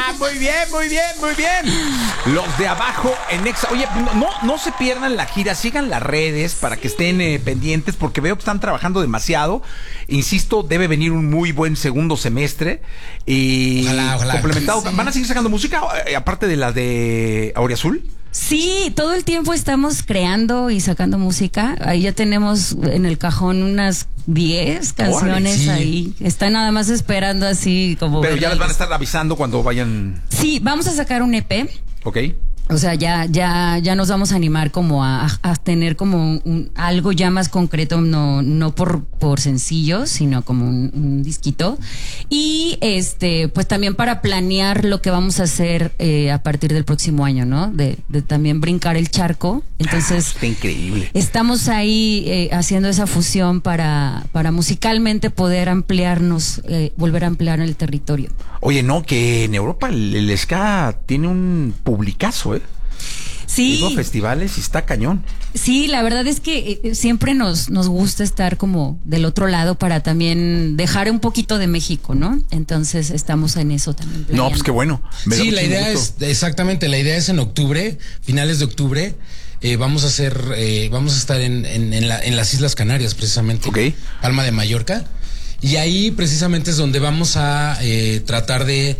Muy bien, muy bien, muy bien. Los de abajo en Exa. Oye, no se pierdan la gira, sigan las redes para que estén pendientes, porque veo que están trabajando demasiado. Insisto, debe venir un muy buen segundo semestre. Y ojalá. complementado. Sí. ¿Van a seguir sacando música aparte de la de Auriazul? Sí, todo el tiempo estamos creando y sacando música. Ahí ya tenemos en el cajón unas 10 canciones. Sí. Ahí. Están nada más esperando así como... Pero ya verlas. les van a estar avisando cuando vayan. Sí, vamos a sacar un EP. Ok. O sea, ya nos vamos a animar como a tener como algo ya más concreto, no por sencillos, sino como un disquito. Y pues también para planear lo que vamos a hacer a partir del próximo año, ¿no? De también brincar el charco. Entonces, Está increíble. estamos ahí haciendo esa fusión para musicalmente poder ampliarnos, volver a ampliar el territorio. Oye, no, que en Europa el ska tiene un publicazo, ¿eh? Sí. Digo, festivales y está cañón. Sí, la verdad es que siempre nos gusta estar como del otro lado para también dejar un poquito de México, ¿no? Entonces estamos en eso también. No, planeando. pues qué bueno. Me da Sí, la muchísimo idea gusto. exactamente, la idea es en octubre, finales de octubre. Vamos a estar en las Islas Canarias, precisamente. Ok. Palma de Mallorca. Y ahí precisamente es donde vamos a tratar de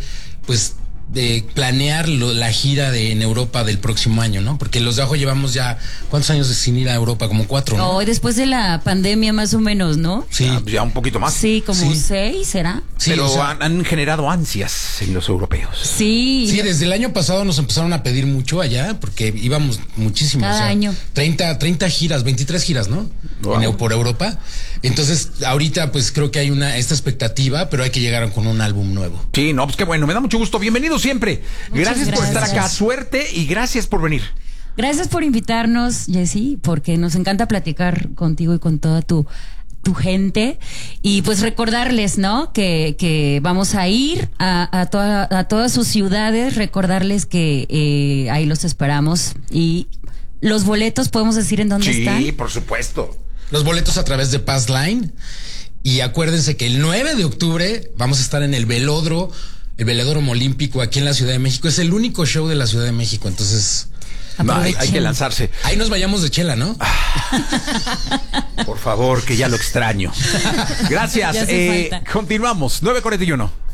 planear la gira en Europa del próximo año, ¿no? Porque los de abajo llevamos ya, ¿cuántos años sin ir a Europa? Como 4, ¿no? Oh, después de la pandemia más o menos, ¿no? Sí. Pues ya un poquito más. Sí, como Sí. 6, ¿será? Sí, Pero o sea, han generado ansias en los europeos. Sí. sí, desde el año pasado nos empezaron a pedir mucho allá, porque íbamos muchísimo. Cada año. 30 giras, 23 giras, ¿no? Wow. Por Europa. Entonces, ahorita pues creo que hay esta expectativa, pero hay que llegar con un álbum nuevo. Sí, no, pues qué bueno. Me da mucho gusto. Bienvenido siempre. Gracias por estar gracias. acá. Suerte y gracias por venir. Gracias por invitarnos, Jessy, porque nos encanta platicar contigo y con toda tu gente. Y pues recordarles, ¿no? Que vamos a ir a todas sus ciudades, recordarles que ahí los esperamos. Y los boletos, ¿podemos decir en dónde están? Sí, por supuesto. Los boletos a través de Passline. Y acuérdense que el 9 de octubre vamos a estar en el Velódromo Olímpico aquí en la Ciudad de México. Es el único show de la Ciudad de México, entonces No, hay que Aprovechen. lanzarse. ahí nos vayamos de chela, ¿no? Por favor, que ya lo extraño. Gracias. Ya hace falta. Continuamos. 9:41.